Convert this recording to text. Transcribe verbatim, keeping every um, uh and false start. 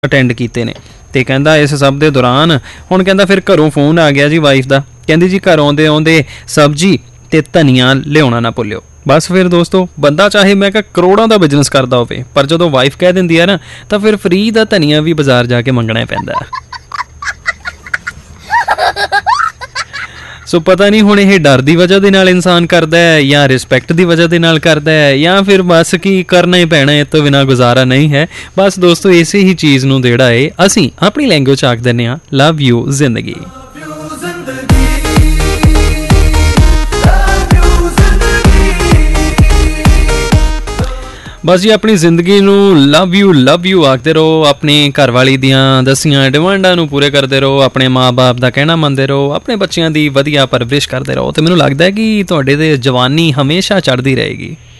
Attend ਕੀਤੇ ਨੇ। ਤੇ ਕਹਿੰਦਾ ਇਸ ਸਭ ਦੇ ਦੌਰਾਨ ਹੁਣ ਕਹਿੰਦਾ ਫਿਰ ਘਰੋਂ ਫੋਨ ਆ ਗਿਆ ਜੀ ਵਾਈਫ ਦਾ, ਕਹਿੰਦੀ ਜੀ ਘਰ ਆਉਂਦੇ ਆਉਂਦੇ ਸਬਜ਼ੀ ਤੇ ਧਨੀਆ ਲਿਆਉਣਾ ਨਾ ਭੁੱਲਿਓ। ਬਸ ਫਿਰ ਦੋਸਤੋ, ਬੰਦਾ ਚਾਹੇ ਮੈਂ ਕਿਹਾ ਕਰੋੜਾਂ ਦਾ ਬਿਜ਼ਨਸ ਕਰਦਾ ਹੋਵੇ, ਪਰ ਜਦੋਂ ਵਾਈਫ ਕਹਿ ਦਿੰਦੀ ਹੈ ਨਾ ਤਾਂ ਫਿਰ ਫਰੀ ਦਾ ਧਨੀਆ ਵੀ ਬਾਜ਼ਾਰ ਜਾ ਕੇ ਮੰਗਣਾ ਪੈਂਦਾ। ਸੋ ਪਤਾ ਨਹੀਂ ਹੁਣ ਇਹ ਡਰ ਦੀ ਵਜ੍ਹਾ ਦੇ ਨਾਲ ਇਨਸਾਨ ਕਰਦਾ ਹੈ ਜਾਂ ਰਿਸਪੈਕਟ ਦੀ ਵਜ੍ਹਾ ਦੇ ਨਾਲ ਕਰਦਾ ਹੈ ਜਾਂ ਫਿਰ ਬਸ ਕੀ ਕਰਨਾ ਹੀ ਪੈਣਾ, ਇਹ ਤੋਂ ਬਿਨਾਂ ਗੁਜ਼ਾਰਾ ਨਹੀਂ ਹੈ। ਬਸ ਦੋਸਤੋ, ਇਸੇ ਹੀ ਚੀਜ਼ ਨੂੰ ਜਿਹੜਾ ਹੈ ਅਸੀਂ ਆਪਣੀ ਲੈਂਗੁਏਜ 'ਚ ਆਖ ਦਿੰਦੇ ਹਾਂ, ਲਵ ਯੂ ਜ਼ਿੰਦਗੀ। ਬਸ ਜੀ ਆਪਣੀ ਜ਼ਿੰਦਗੀ ਨੂੰ ਲਵ ਯੂ ਲਵ ਯੂ ਆਖਦੇ ਰਹੋ, ਆਪਣੀ ਘਰਵਾਲੀ ਦੀਆਂ ਦੱਸੀਆਂ ਡਿਮਾਂਡਾਂ ਨੂੰ ਪੂਰੇ ਕਰਦੇ ਰਹੋ, ਆਪਣੇ ਮਾਂ ਬਾਪ ਦਾ ਕਹਿਣਾ ਮੰਨਦੇ ਰਹੋ, ਆਪਣੇ ਬੱਚਿਆਂ ਦੀ ਵਧੀਆ ਪਰਵਰਿਸ਼ ਕਰਦੇ ਰਹੋ, ਅਤੇ ਮੈਨੂੰ ਲੱਗਦਾ ਹੈ ਕਿ ਤੁਹਾਡੇ 'ਤੇ ਜਵਾਨੀ ਹਮੇਸ਼ਾ ਚੜ੍ਹਦੀ ਰਹੇਗੀ।